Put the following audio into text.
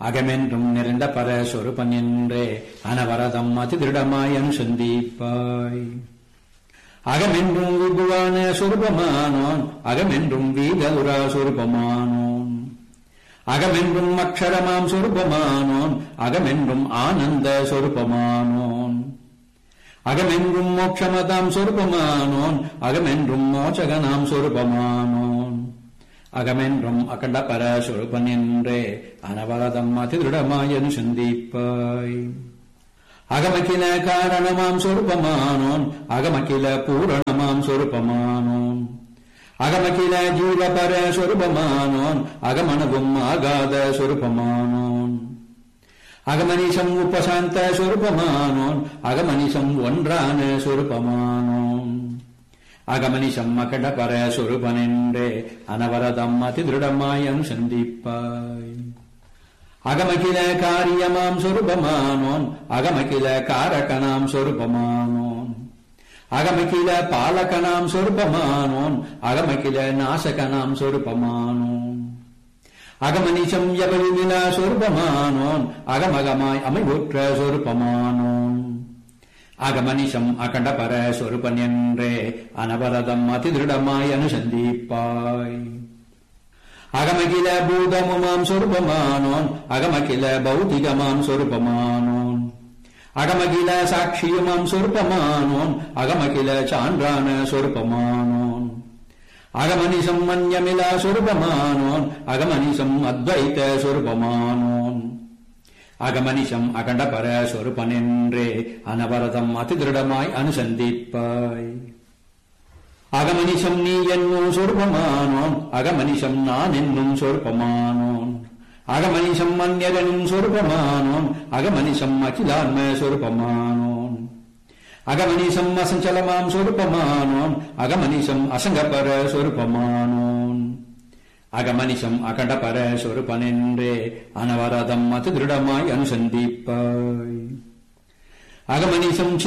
அகமென்றும் நிறைந்த பரஸ்வரூபன் என்றே அனவரதம் அதிதிருடமாய் அனுசந்திப்பாய். அகமென்றும் விபுவான சொரூபமானோன் அகமென்றும் வீகதுரா சொரூபமானோன் அகமென்றும் அக்ஷரமாம் சொரூபமானோன் அகமென்றும் ஆனந்த சொரூபமானோன் அகமென்றும் மோட்சமதாம் சொரூபமானோன் அகமென்றும் மோட்சகனாம் சொரூபமானோன் அகமென்றும் அகண்ட பரஸ்வரூபன் என்றே அனவரதம் அதிதிருடமாய் அனுசந்திப்பாய். அகமகில காரணமாம் சொரூபமானோன் அகமகில பூரணமாம் சொரூபமானோன் அகமகில ஜீவபர சொரூபமானோன் அகமனவும் ஆகாத சொரூபமானோன் அகமனிஷம் உபசாந்த சொரூபமானோன் அகமனிஷம் ஒன்றான சொரூபமானோன் அகமனிஷம் அகண்ட பரஸ்வரூபன் என்றே அனவரதம் அதிதிருடமாய் அனுசந்திப்பாய். அகமகில காரியமாம் சொரூபமானோன் அகமகில காரகனாம் சொரூபமானோன் அகமகில பாலகனாம் சொரூபமானோன் அகமகில நாசகனாம் சொரூபமானோன் அகமனிஷம் எவயுமிலா சொரூபமானோன் அகமகமாய் அமைவுற்ற சொரூபமானோன் அகமனிஷம் அகண்ட பரஸ்வரூபன் என்றே அனவரதம் அதிதிருடமாய் அனுசந்திப்பாய். அகமகில பூதமுமாம் சொரூபமானோன் அகமகில பௌதிகமாம் சொரூபமானோன் அகமகில சாட்சியுமாம் சொரூபமானோன் அகமகில சான்றான சொரூபமானோன் அகமனிஷம் மன்யமிலா சொரூபமானோன் அகமனிஷம் அத்வைத சொரூபமானோன் அகமனிஷம் அகண்ட பரஸ்வரூபன் என்றே அனவரதம் அதிதிருடமாய் அனுசந்திப்பாய். அகமனிஷம் நீ என்னும் சொரூபமானோன் அகமனிஷம் நான் என்னும் சொரூபமானோன் அகமனிஷம் அந்யகனும் சொரூபமானோன் அகமனிஷம் அகிலான்ம சொரூபமானோன் அகமனிஷம் அசஞ்சலமாம் சொரூபமானோன் அகமனிஷம் அசங்கபர சொரூபமானோன் அகமனிஷம் அகண்ட பரஸ்வரூபன் என்றே அனவரதம் அதிதிருடமாய் அனுசந்திப்பாய். அகமனிஷம்